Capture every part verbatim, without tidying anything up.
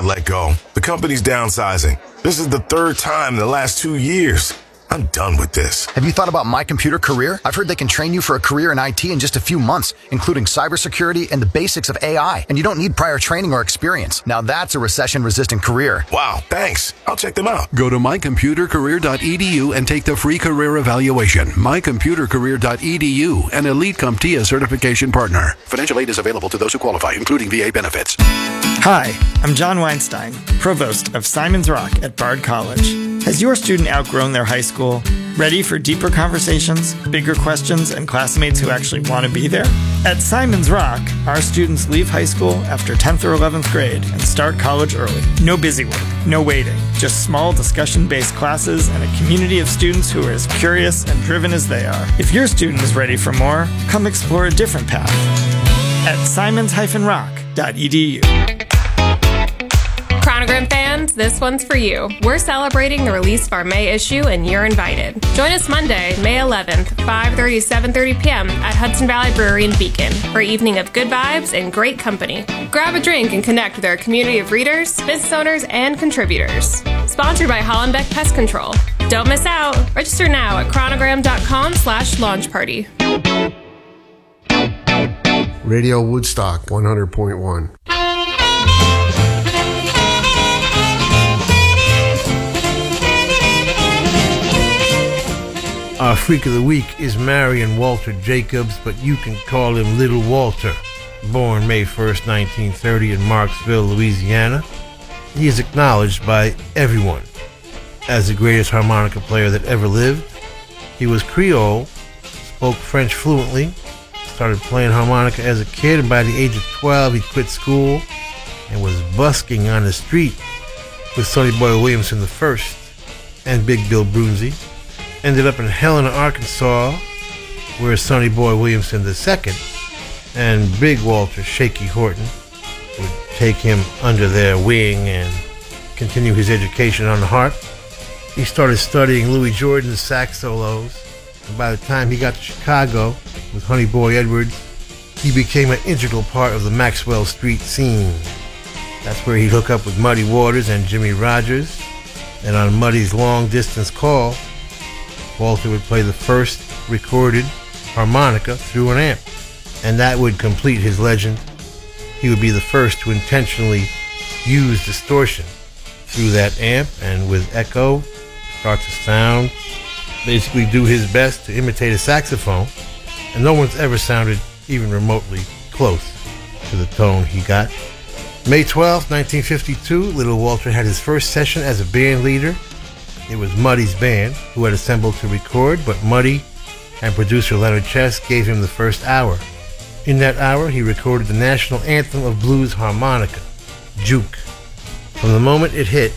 let go. The company's downsizing. This is the third time in the last two years. I'm done with this. Have you thought about My Computer Career? I've heard they can train you for a career in I T in just a few months, including cybersecurity and the basics of A I. And you don't need prior training or experience. Now that's a recession-resistant career. Wow, thanks. I'll check them out. Go to my computer career dot e d u and take the free career evaluation. my computer career dot e d u, an Elite CompTIA certification partner. Financial aid is available to those who qualify, including V A benefits. Hi, I'm John Weinstein, Provost of Simon's Rock at Bard College. Has your student outgrown their high school? Ready for deeper conversations, bigger questions, and classmates who actually want to be there? At Simon's Rock, our students leave high school after tenth or eleventh grade and start college early. No busy work, no waiting, just small discussion-based classes and a community of students who are as curious and driven as they are. If your student is ready for more, come explore a different path at simons dash rock dot e d u. Chronogram fans, this one's for you. We're celebrating the release of our May issue, and you're invited. Join us Monday, May eleventh, five thirty to seven thirty p.m. at Hudson Valley Brewery in Beacon for an evening of good vibes and great company. Grab a drink and connect with our community of readers, business owners, and contributors. Sponsored by Hollenbeck Pest Control. Don't miss out. Register now at chronogram.com slash launch party. Radio Woodstock one hundred point one. Our Freak of the Week is Marion Walter Jacobs, but you can call him Little Walter. Born May first, nineteen thirty in Marksville, Louisiana, he is acknowledged by everyone as the greatest harmonica player that ever lived. He was Creole, spoke French fluently, started playing harmonica as a kid, and by the age of twelve he quit school and was busking on the street with Sonny Boy Williamson the First and Big Bill Broonzy. Ended up in Helena, Arkansas, where Sonny Boy Williamson the Second and Big Walter Shaky Horton would take him under their wing and continue his education on the harp. He started studying Louis Jordan's sax solos, and by the time he got to Chicago with Honey Boy Edwards, he became an integral part of the Maxwell Street scene. That's where he'd hook up with Muddy Waters and Jimmy Rogers, and on Muddy's long distance call, Walter would play the first recorded harmonica through an amp, and that would complete his legend. He would be the first to intentionally use distortion through that amp, and with echo, start to sound, basically do his best to imitate a saxophone, and no one's ever sounded even remotely close to the tone he got. May twelfth, nineteen fifty-two, Little Walter had his first session as a band leader. It was Muddy's band who had assembled to record, but Muddy and producer Leonard Chess gave him the first hour. In that hour, he recorded the national anthem of blues harmonica, Juke. From the moment it hit,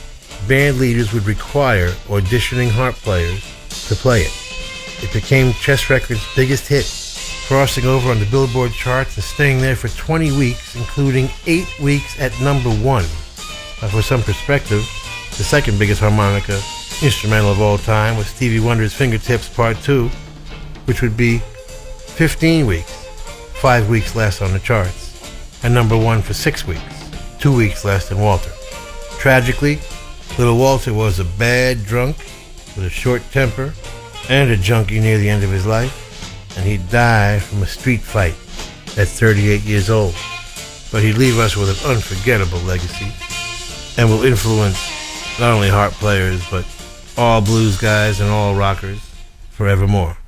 band leaders would require auditioning harp players to play it. It became Chess Records' biggest hit, crossing over on the Billboard charts and staying there for twenty weeks, including eight weeks at number one. Now, for some perspective, the second biggest harmonica instrumental of all time was Stevie Wonder's Fingertips Part two, which would be fifteen weeks, five weeks less on the charts, and number one for six weeks, two weeks less than Walter. Tragically, Little Walter was a bad drunk with a short temper and a junkie near the end of his life, and he died from a street fight at thirty-eight years old. But he'd leave us with an unforgettable legacy and will influence not only harp players, but all blues guys and all rockers forevermore.